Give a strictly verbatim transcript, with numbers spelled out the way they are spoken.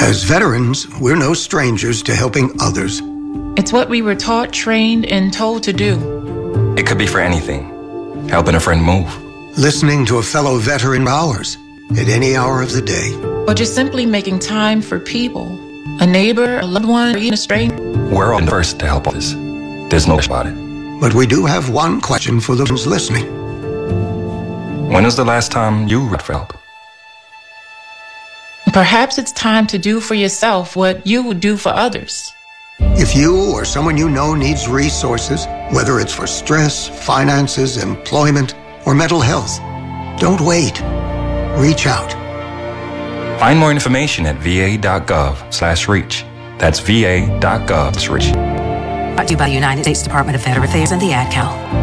As veterans, we're no strangers to helping others. It's what we were taught, trained, and told to do. It could be for anything. Helping a friend move. Listening to a fellow veteran hours at any hour of the day. Or just simply making time for people. A neighbor, a loved one, or even a stranger. We're all the first to help others. There's no question about it. But we do have one question for those listening. When was the last time you reached for help? Perhaps it's time to do for yourself what you would do for others. If you or someone you know needs resources, whether it's for stress, finances, employment, or mental health, don't wait. Reach out. Find more information at va.gov slash reach. That's va.gov slash reach. Brought to you by the United States Department of Veterans Affairs and the Ad Council.